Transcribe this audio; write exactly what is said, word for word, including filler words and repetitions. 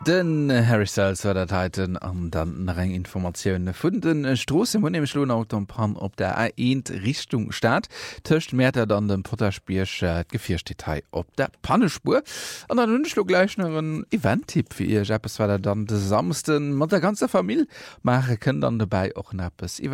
Den Harry Styles war dat heiten an dann eng Informationoune vun den Strosse hun dem Schloauto Pan op der A eins Richtung staat töcht Mäter dann dem Potterspiersch äh, Gefirchtdetail op der Pannespur an der hunschlo gleich noch een Eventtipp fir ihr Jappes war der dann de samsten mat der ganze Familie mache können dann dabei auch nappes